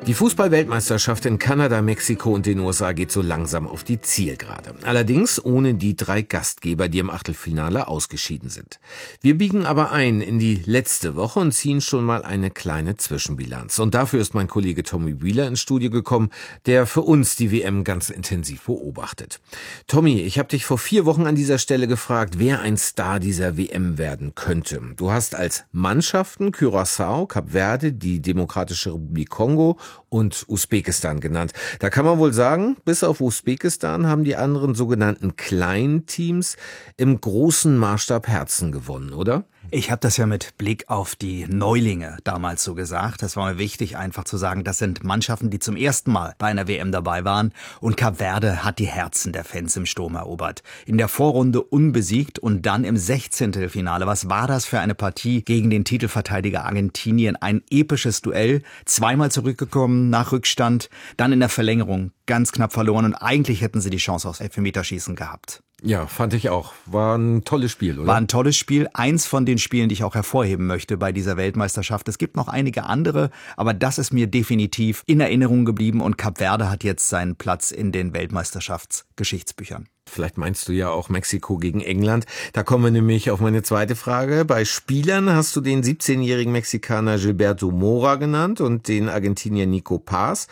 Die Fußball-Weltmeisterschaft in Kanada, Mexiko und den USA geht so langsam auf die Zielgerade. Allerdings ohne die 3 Gastgeber, die im Achtelfinale ausgeschieden sind. Wir biegen aber ein in die letzte Woche und ziehen schon mal eine kleine Zwischenbilanz. Und dafür ist mein Kollege Tommy Wheeler ins Studio gekommen, der für uns die WM ganz intensiv beobachtet. Tommy, ich habe dich vor 4 Wochen an dieser Stelle gefragt, wer ein Star dieser WM werden könnte. Du hast als Mannschaften Curaçao, Kap Verde, die Demokratische Republik Kongo und Usbekistan genannt. Da kann man wohl sagen, bis auf Usbekistan haben die anderen sogenannten kleinen Teams im großen Maßstab Herzen gewonnen, oder? Ich habe das ja mit Blick auf die Neulinge damals so gesagt. Das war mir wichtig, einfach zu sagen, das sind Mannschaften, die zum ersten Mal bei einer WM dabei waren. Und Kap Verde hat die Herzen der Fans im Sturm erobert. In der Vorrunde unbesiegt und dann im 16. Finale. Was war das für eine Partie gegen den Titelverteidiger Argentinien? Ein episches Duell, zweimal zurückgekommen nach Rückstand, dann in der Verlängerung ganz knapp verloren. Und eigentlich hätten sie die Chance aufs Elfmeterschießen gehabt. Ja, fand ich auch. War ein tolles Spiel, oder? War ein tolles Spiel. Eins von den Spielen, die ich auch hervorheben möchte bei dieser Weltmeisterschaft. Es gibt noch einige andere, aber das ist mir definitiv in Erinnerung geblieben und Kap Verde hat jetzt seinen Platz in den Weltmeisterschaftsgeschichtsbüchern. Vielleicht meinst du ja auch Mexiko gegen England. Da kommen wir nämlich auf meine zweite Frage. Bei Spielern hast du den 17-jährigen Mexikaner Gilberto Mora genannt und den Argentinier Nico Paz.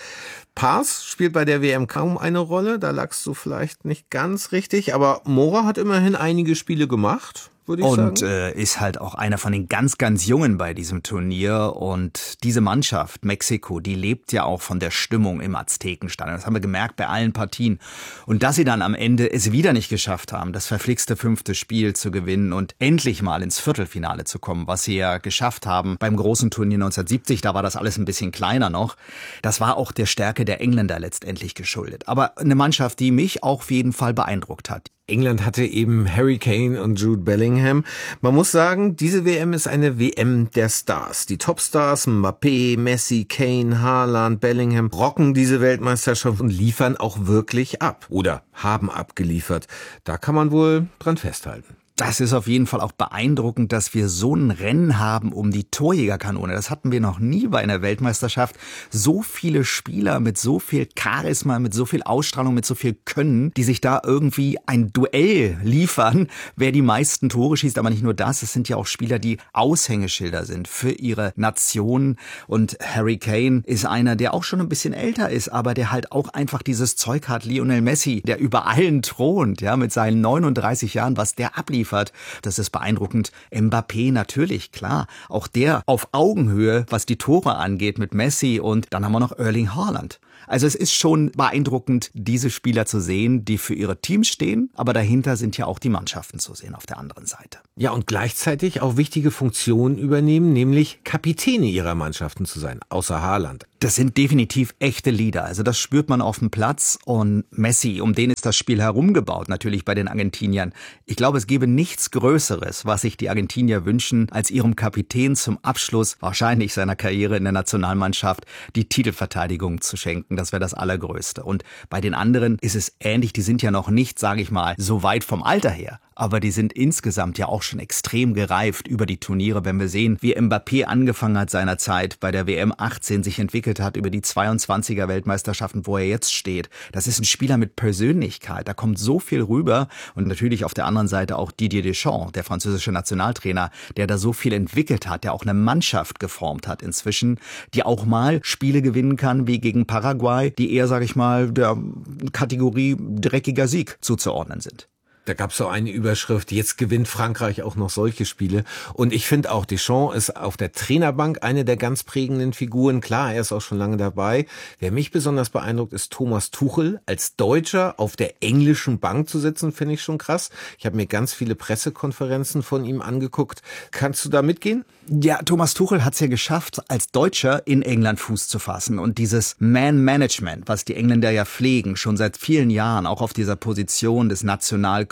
Paz spielt bei der WM kaum eine Rolle, da lagst du vielleicht nicht ganz richtig, aber Mora hat immerhin einige Spiele gemacht, würde ich sagen. Und ist halt auch einer von den ganz, ganz Jungen bei diesem Turnier. Und diese Mannschaft, Mexiko, die lebt ja auch von der Stimmung im Aztekenstadion. Das haben wir gemerkt bei allen Partien. Und dass sie dann am Ende es wieder nicht geschafft haben, das verflixte 5. Spiel zu gewinnen und endlich mal ins Viertelfinale zu kommen, was sie ja geschafft haben beim großen Turnier 1970, da war das alles ein bisschen kleiner noch. Das war auch der Stärke der Engländer letztendlich geschuldet. Aber eine Mannschaft, die mich auch auf jeden Fall beeindruckt hat. England hatte eben Harry Kane und Jude Bellingham. Man muss sagen, diese WM ist eine WM der Stars. Die Topstars, Mbappé, Messi, Kane, Haaland, Bellingham, rocken diese Weltmeisterschaft und liefern auch wirklich ab. Oder haben abgeliefert. Da kann man wohl dran festhalten. Das ist auf jeden Fall auch beeindruckend, dass wir so ein Rennen haben um die Torjägerkanone. Das hatten wir noch nie bei einer Weltmeisterschaft. So viele Spieler mit so viel Charisma, mit so viel Ausstrahlung, mit so viel Können, die sich da irgendwie ein Duell liefern, wer die meisten Tore schießt. Aber nicht nur das, es sind ja auch Spieler, die Aushängeschilder sind für ihre Nation. Und Harry Kane ist einer, der auch schon ein bisschen älter ist, aber der halt auch einfach dieses Zeug hat. Lionel Messi, der über allen thront, ja, mit seinen 39 Jahren, was der abliefert. Das ist beeindruckend. Mbappé natürlich, klar. Auch der auf Augenhöhe, was die Tore angeht mit Messi und dann haben wir noch Erling Haaland. Also es ist schon beeindruckend, diese Spieler zu sehen, die für ihre Teams stehen, aber dahinter sind ja auch die Mannschaften zu sehen auf der anderen Seite. Ja, und gleichzeitig auch wichtige Funktionen übernehmen, nämlich Kapitäne ihrer Mannschaften zu sein, außer Haaland. Das sind definitiv echte Leader. Also das spürt man auf dem Platz. Und Messi, um den ist das Spiel herumgebaut, natürlich bei den Argentiniern. Ich glaube, es gäbe nichts Größeres, was sich die Argentinier wünschen, als ihrem Kapitän zum Abschluss wahrscheinlich seiner Karriere in der Nationalmannschaft die Titelverteidigung zu schenken. Das wäre das Allergrößte. Und bei den anderen ist es ähnlich. Die sind ja noch nicht, sage ich mal, so weit vom Alter her. Aber die sind insgesamt ja auch schon extrem gereift über die Turniere, wenn wir sehen, wie Mbappé angefangen hat seiner Zeit bei der WM 18 sich entwickelt hat über die 22er Weltmeisterschaften, wo er jetzt steht. Das ist ein Spieler mit Persönlichkeit, da kommt so viel rüber und natürlich auf der anderen Seite auch Didier Deschamps, der französische Nationaltrainer, der da so viel entwickelt hat, der auch eine Mannschaft geformt hat inzwischen, die auch mal Spiele gewinnen kann wie gegen Paraguay, die eher, sage ich mal, der Kategorie dreckiger Sieg zuzuordnen sind. Da gab es so eine Überschrift, jetzt gewinnt Frankreich auch noch solche Spiele. Und ich finde auch, Deschamps ist auf der Trainerbank eine der ganz prägenden Figuren. Klar, er ist auch schon lange dabei. Wer mich besonders beeindruckt, ist Thomas Tuchel. Als Deutscher auf der englischen Bank zu sitzen, finde ich schon krass. Ich habe mir ganz viele Pressekonferenzen von ihm angeguckt. Kannst du da mitgehen? Ja, Thomas Tuchel hat es ja geschafft, als Deutscher in England Fuß zu fassen. Und dieses Man-Management, was die Engländer ja pflegen, schon seit vielen Jahren, auch auf dieser Position des Nationalcoaches,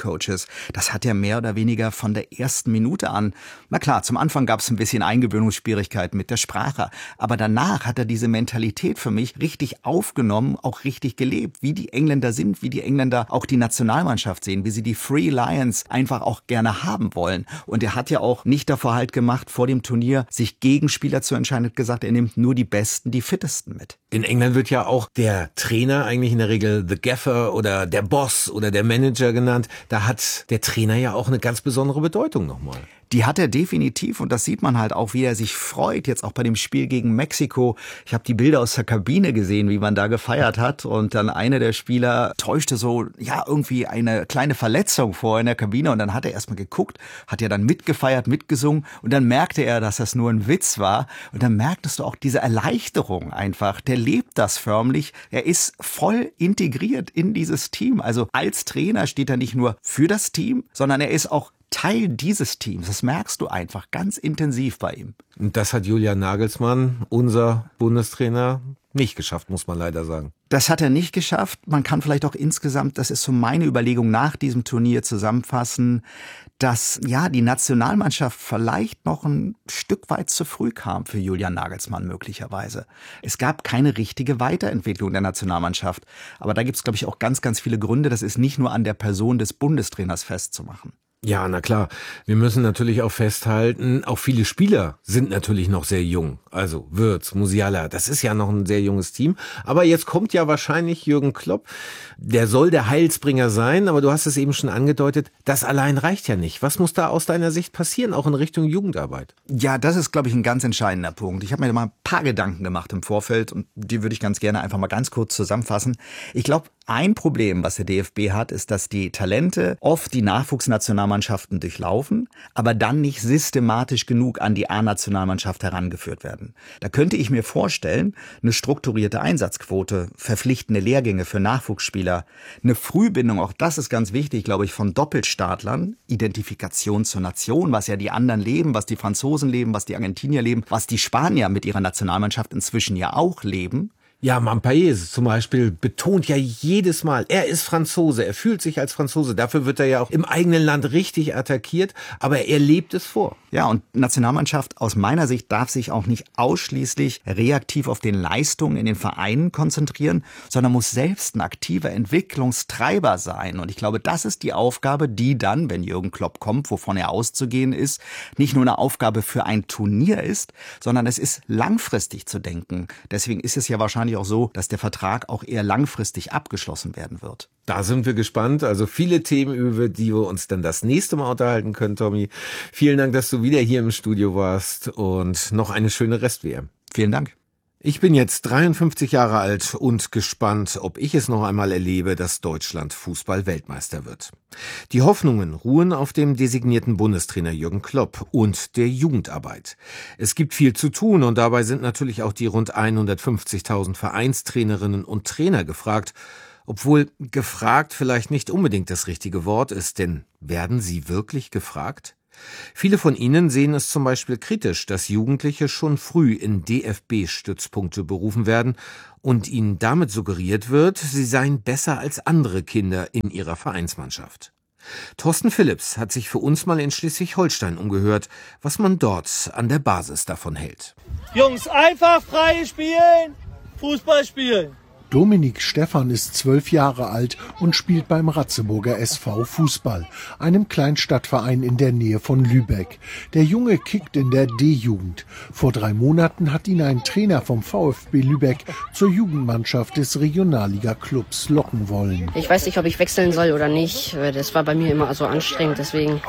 Coaches. Das hat er mehr oder weniger von der ersten Minute an. Na klar, zum Anfang gab es ein bisschen Eingewöhnungsschwierigkeiten mit der Sprache. Aber danach hat er diese Mentalität für mich richtig aufgenommen, auch richtig gelebt. Wie die Engländer sind, wie die Engländer auch die Nationalmannschaft sehen, wie sie die Free Lions einfach auch gerne haben wollen. Und er hat ja auch nicht davor Halt gemacht, vor dem Turnier sich gegen Spieler zu entscheiden, hat gesagt, er nimmt nur die Besten, die Fittesten mit. In England wird ja auch der Trainer eigentlich in der Regel The Gaffer oder der Boss oder der Manager genannt. Da hat der Trainer ja auch eine ganz besondere Bedeutung nochmal. Die hat er definitiv und das sieht man halt auch, wie er sich freut, jetzt auch bei dem Spiel gegen Mexiko. Ich habe die Bilder aus der Kabine gesehen, wie man da gefeiert hat und dann einer der Spieler täuschte so, ja, irgendwie eine kleine Verletzung vor in der Kabine und dann hat er erstmal geguckt, hat ja dann mitgefeiert, mitgesungen und dann merkte er, dass das nur ein Witz war und dann merktest du auch diese Erleichterung einfach, der lebt das förmlich, er ist voll integriert in dieses Team, also als Trainer steht er nicht nur für das Team, sondern er ist auch Teil dieses Teams. Das merkst du einfach ganz intensiv bei ihm. Und das hat Julian Nagelsmann, unser Bundestrainer, nicht geschafft, muss man leider sagen. Das hat er nicht geschafft. Man kann vielleicht auch insgesamt, das ist so meine Überlegung nach diesem Turnier zusammenfassen, dass ja die Nationalmannschaft vielleicht noch ein Stück weit zu früh kam für Julian Nagelsmann möglicherweise. Es gab keine richtige Weiterentwicklung der Nationalmannschaft. Aber da gibt es, glaube ich, auch ganz, ganz viele Gründe. Das ist nicht nur an der Person des Bundestrainers festzumachen. Ja, na klar. Wir müssen natürlich auch festhalten, auch viele Spieler sind natürlich noch sehr jung. Also Wirtz, Musiala, das ist ja noch ein sehr junges Team. Aber jetzt kommt ja wahrscheinlich Jürgen Klopp. Der soll der Heilsbringer sein, aber du hast es eben schon angedeutet, das allein reicht ja nicht. Was muss da aus deiner Sicht passieren, auch in Richtung Jugendarbeit? Ja, das ist, glaube ich, ein ganz entscheidender Punkt. Ich habe mir mal ein paar Gedanken gemacht im Vorfeld und die würde ich ganz gerne einfach mal ganz kurz zusammenfassen. Ich glaube, ein Problem, was der DFB hat, ist, dass die Talente oft die Nachwuchsnationalmannschaften durchlaufen, aber dann nicht systematisch genug an die A-Nationalmannschaft herangeführt werden. Da könnte ich mir vorstellen, eine strukturierte Einsatzquote, verpflichtende Lehrgänge für Nachwuchsspieler, eine Frühbindung, auch das ist ganz wichtig, glaube ich, von Doppelstartlern, Identifikation zur Nation, was ja die anderen leben, was die Franzosen leben, was die Argentinier leben, was die Spanier mit ihrer Nationalmannschaft inzwischen ja auch leben. Ja, Mampayes zum Beispiel betont ja jedes Mal, er ist Franzose, er fühlt sich als Franzose. Dafür wird er ja auch im eigenen Land richtig attackiert, aber er lebt es vor. Ja, und Nationalmannschaft aus meiner Sicht darf sich auch nicht ausschließlich reaktiv auf den Leistungen in den Vereinen konzentrieren, sondern muss selbst ein aktiver Entwicklungstreiber sein. Und ich glaube, das ist die Aufgabe, die dann, wenn Jürgen Klopp kommt, wovon er auszugehen ist, nicht nur eine Aufgabe für ein Turnier ist, sondern es ist langfristig zu denken. Deswegen ist es ja wahrscheinlich auch so, dass der Vertrag auch eher langfristig abgeschlossen werden wird. Da sind wir gespannt. Also viele Themen, über die wir uns dann das nächste Mal unterhalten können, Tommy. Vielen Dank, dass du wieder hier im Studio warst und noch eine schöne Rest-WM. Vielen Dank. Ich bin jetzt 53 Jahre alt und gespannt, ob ich es noch einmal erlebe, dass Deutschland Fußball-Weltmeister wird. Die Hoffnungen ruhen auf dem designierten Bundestrainer Jürgen Klopp und der Jugendarbeit. Es gibt viel zu tun und dabei sind natürlich auch die rund 150.000 Vereinstrainerinnen und Trainer gefragt, obwohl gefragt vielleicht nicht unbedingt das richtige Wort ist, denn werden sie wirklich gefragt? Viele von ihnen sehen es zum Beispiel kritisch, dass Jugendliche schon früh in DFB-Stützpunkte berufen werden und ihnen damit suggeriert wird, sie seien besser als andere Kinder in ihrer Vereinsmannschaft. Thorsten Phillips hat sich für uns mal in Schleswig-Holstein umgehört, was man dort an der Basis davon hält. Jungs, einfach frei spielen, Fußball spielen. Dominik Stephan ist 12 Jahre alt und spielt beim Ratzeburger SV Fußball, einem Kleinstadtverein in der Nähe von Lübeck. Der Junge kickt in der D-Jugend. Vor 3 Monaten hat ihn ein Trainer vom VfB Lübeck zur Jugendmannschaft des Regionalliga-Clubs locken wollen. Ich weiß nicht, ob ich wechseln soll oder nicht. Das war bei mir immer so anstrengend, deswegen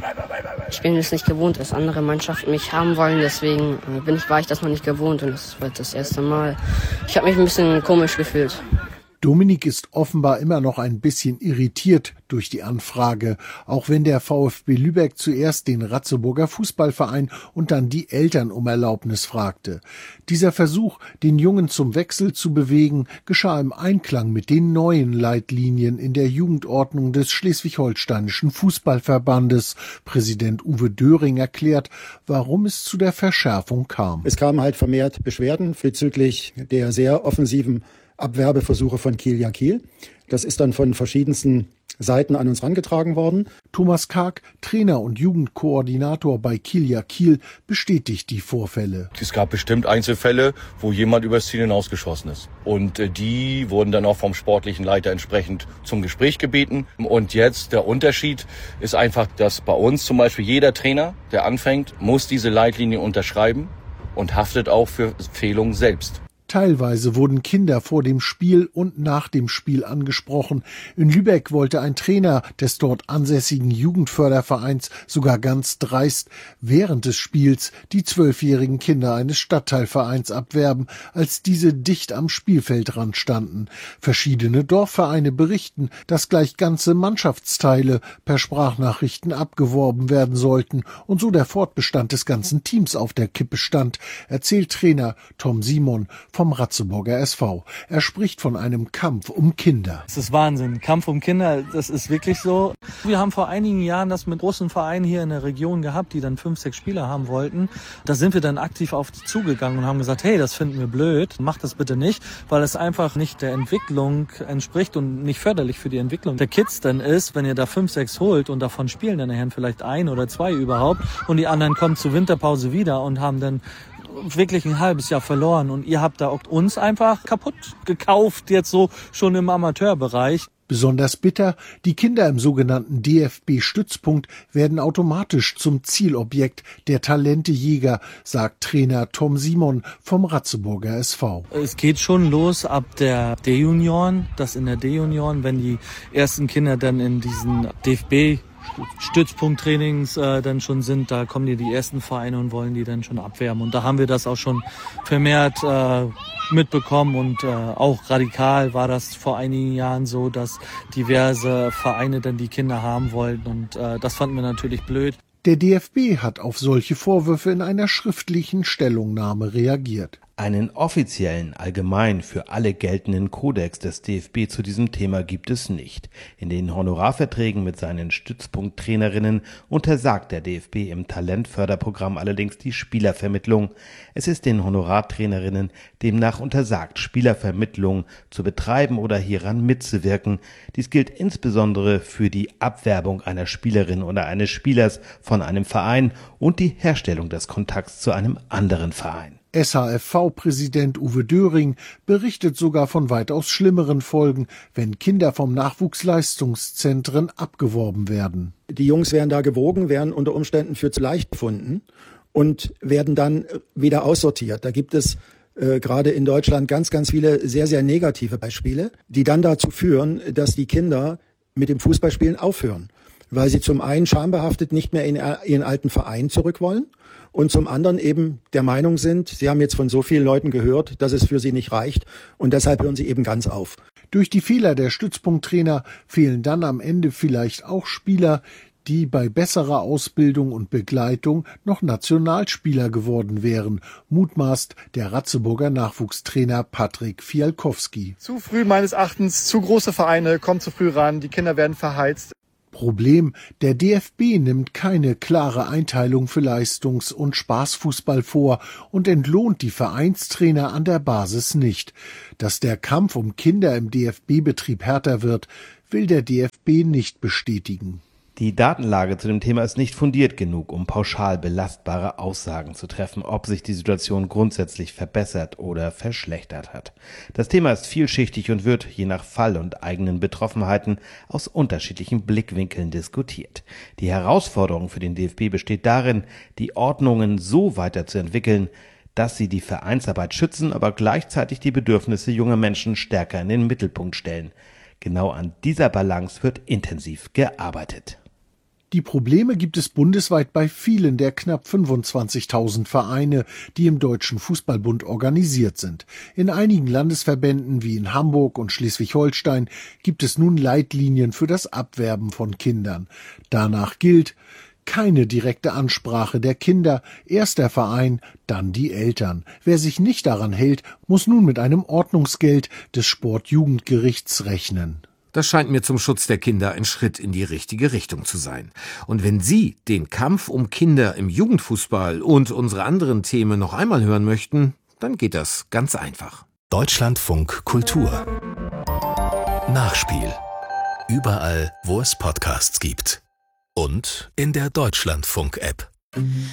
ich bin es nicht gewohnt, dass andere Mannschaften mich haben wollen. Deswegen war ich das noch nicht gewohnt und das war das erste Mal. Ich habe mich ein bisschen komisch gefühlt. Dominik ist offenbar immer noch ein bisschen irritiert durch die Anfrage, auch wenn der VfB Lübeck zuerst den Ratzeburger Fußballverein und dann die Eltern um Erlaubnis fragte. Dieser Versuch, den Jungen zum Wechsel zu bewegen, geschah im Einklang mit den neuen Leitlinien in der Jugendordnung des Schleswig-Holsteinischen Fußballverbandes. Präsident Uwe Döring erklärt, warum es zu der Verschärfung kam. Es kamen halt vermehrt Beschwerden bezüglich der sehr offensiven Abwerbeversuche von Kiel. Das ist dann von verschiedensten Seiten an uns herangetragen worden. Thomas Karg, Trainer und Jugendkoordinator bei Kilja Kiel, bestätigt die Vorfälle. Es gab bestimmt Einzelfälle, wo jemand übers Ziel hinausgeschossen ist. Und die wurden dann auch vom sportlichen Leiter entsprechend zum Gespräch gebeten. Und jetzt der Unterschied ist einfach, dass bei uns zum Beispiel jeder Trainer, der anfängt, muss diese Leitlinie unterschreiben und haftet auch für Fehlungen selbst. Teilweise wurden Kinder vor dem Spiel und nach dem Spiel angesprochen. In Lübeck wollte ein Trainer des dort ansässigen Jugendfördervereins sogar ganz dreist während des Spiels die 12-jährigen Kinder eines Stadtteilvereins abwerben, als diese dicht am Spielfeldrand standen. Verschiedene Dorfvereine berichten, dass gleich ganze Mannschaftsteile per Sprachnachrichten abgeworben werden sollten und so der Fortbestand des ganzen Teams auf der Kippe stand, erzählt Trainer Tom Simon vom Ratzeburger SV. Er spricht von einem Kampf um Kinder. Das ist Wahnsinn. Kampf um Kinder, das ist wirklich so. Wir haben vor einigen Jahren das mit großen Vereinen hier in der Region gehabt, die dann 5, 6 Spieler haben wollten. Da sind wir dann aktiv auf die zugegangen und haben gesagt, hey, das finden wir blöd, macht das bitte nicht, weil es einfach nicht der Entwicklung entspricht und nicht förderlich für die Entwicklung der Kids dann ist, wenn ihr da 5, 6 holt und davon spielen dann nachher vielleicht 1 oder 2 überhaupt und die anderen kommen zur Winterpause wieder und haben dann wirklich ein halbes Jahr verloren und ihr habt da auch uns einfach kaputt gekauft, jetzt so schon im Amateurbereich. Besonders bitter, die Kinder im sogenannten DFB-Stützpunkt werden automatisch zum Zielobjekt der Talentejäger, sagt Trainer Tom Simon vom Ratzeburger SV. Es geht schon los ab der D-Junioren, dass in der D-Junioren, wenn die ersten Kinder dann in diesen DFB Stützpunkttrainings dann schon sind, da kommen die ersten Vereine und wollen die dann schon abwerben. Und da haben wir das auch schon vermehrt mitbekommen und auch radikal war das vor einigen Jahren so, dass diverse Vereine dann die Kinder haben wollten und das fanden wir natürlich blöd. Der DFB hat auf solche Vorwürfe in einer schriftlichen Stellungnahme reagiert. Einen offiziellen, allgemein für alle geltenden Kodex des DFB zu diesem Thema gibt es nicht. In den Honorarverträgen mit seinen Stützpunkttrainerinnen untersagt der DFB im Talentförderprogramm allerdings die Spielervermittlung. Es ist den Honorartrainerinnen demnach untersagt, Spielervermittlung zu betreiben oder hieran mitzuwirken. Dies gilt insbesondere für die Abwerbung einer Spielerin oder eines Spielers von einem Verein und die Herstellung des Kontakts zu einem anderen Verein. SHFV-Präsident Uwe Döring berichtet sogar von weitaus schlimmeren Folgen, wenn Kinder vom Nachwuchsleistungszentren abgeworben werden. Die Jungs werden da gewogen, werden unter Umständen für zu leicht befunden und werden dann wieder aussortiert. Da gibt es gerade in Deutschland ganz, ganz viele sehr, sehr negative Beispiele, die dann dazu führen, dass die Kinder mit dem Fußballspielen aufhören, weil sie zum einen schambehaftet nicht mehr in ihren alten Verein zurück wollen und zum anderen eben der Meinung sind, sie haben jetzt von so vielen Leuten gehört, dass es für sie nicht reicht und deshalb hören sie eben ganz auf. Durch die Fehler der Stützpunkttrainer fehlen dann am Ende vielleicht auch Spieler, die bei besserer Ausbildung und Begleitung noch Nationalspieler geworden wären, mutmaßt der Ratzeburger Nachwuchstrainer Patrick Fialkowski. Zu früh meines Erachtens, zu große Vereine kommen zu früh ran, die Kinder werden verheizt. Problem, der DFB nimmt keine klare Einteilung für Leistungs- und Spaßfußball vor und entlohnt die Vereinstrainer an der Basis nicht. Dass der Kampf um Kinder im DFB-Betrieb härter wird, will der DFB nicht bestätigen. Die Datenlage zu dem Thema ist nicht fundiert genug, um pauschal belastbare Aussagen zu treffen, ob sich die Situation grundsätzlich verbessert oder verschlechtert hat. Das Thema ist vielschichtig und wird, je nach Fall und eigenen Betroffenheiten, aus unterschiedlichen Blickwinkeln diskutiert. Die Herausforderung für den DFB besteht darin, die Ordnungen so weiterzuentwickeln, dass sie die Vereinsarbeit schützen, aber gleichzeitig die Bedürfnisse junger Menschen stärker in den Mittelpunkt stellen. Genau an dieser Balance wird intensiv gearbeitet. Die Probleme gibt es bundesweit bei vielen der knapp 25.000 Vereine, die im Deutschen Fußballbund organisiert sind. In einigen Landesverbänden wie in Hamburg und Schleswig-Holstein gibt es nun Leitlinien für das Abwerben von Kindern. Danach gilt: keine direkte Ansprache der Kinder, erst der Verein, dann die Eltern. Wer sich nicht daran hält, muss nun mit einem Ordnungsgeld des Sportjugendgerichts rechnen. Das scheint mir zum Schutz der Kinder ein Schritt in die richtige Richtung zu sein. Und wenn Sie den Kampf um Kinder im Jugendfußball und unsere anderen Themen noch einmal hören möchten, dann geht das ganz einfach. Deutschlandfunk Kultur Nachspiel. überall, wo es Podcasts gibt. Und in der Deutschlandfunk-App.